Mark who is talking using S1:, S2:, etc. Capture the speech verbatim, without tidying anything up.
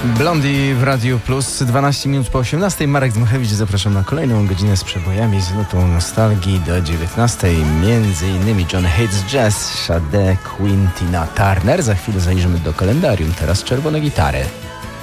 S1: Blondie w Radiu Plus, dwanaście minut po osiemnastej. Marek Dmuchewicz, zapraszam na kolejną godzinę z przebojami, z nutą nostalgii do dziewiętnastej. Między innymi John Hates Jazz, Sade, Queen, Tina Turner. Za chwilę zajrzymy do kalendarium, teraz czerwone gitary.